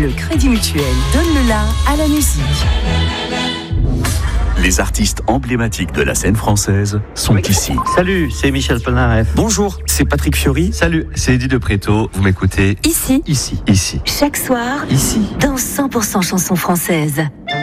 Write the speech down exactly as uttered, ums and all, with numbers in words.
Le Crédit Mutuel donne le la à la musique. Les artistes emblématiques de la scène française sont oui. ici. Salut, c'est Michel Polnareff. Bonjour, c'est Patrick Fiori. Salut, c'est Eddie de Préto. Vous m'écoutez ici, ici, ici, chaque soir, ici, dans cent pour cent chansons françaises.